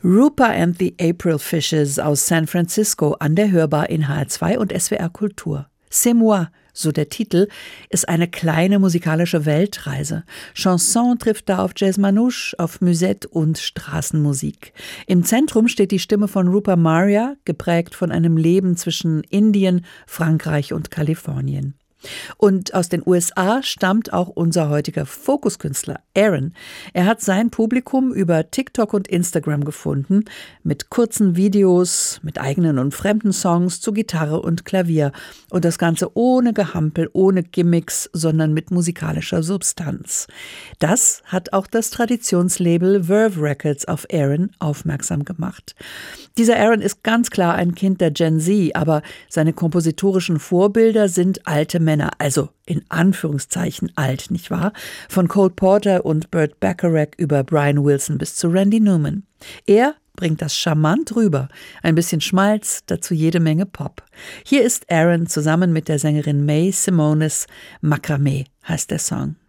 Rupa and the April Fishes aus San Francisco an der Hörbar in HR2 und SWR Kultur. C'est moi, so der Titel, ist eine kleine musikalische Weltreise. Chanson trifft da auf Jazz Manouche, auf Musette und Straßenmusik. Im Zentrum steht die Stimme von Rupa Marya, geprägt von einem Leben zwischen Indien, Frankreich und Kalifornien. Und aus den USA stammt auch unser heutiger Fokuskünstler Aaron. Er hat sein Publikum über TikTok und Instagram gefunden, mit kurzen Videos, mit eigenen und fremden Songs zu Gitarre und Klavier. Und das Ganze ohne Gehampel, ohne Gimmicks, sondern mit musikalischer Substanz. Das hat auch das Traditionslabel Verve Records auf Aaron aufmerksam gemacht. Dieser Aaron ist ganz klar ein Kind der Gen Z, aber seine kompositorischen Vorbilder sind alte Männer, also in Anführungszeichen alt, nicht wahr? Von Cole Porter und Burt Bacharach über Brian Wilson bis zu Randy Newman. Er bringt das charmant rüber, ein bisschen Schmalz, dazu jede Menge Pop. Hier ist Aaron zusammen mit der Sängerin Mae Simonis, Makramee heißt der Song.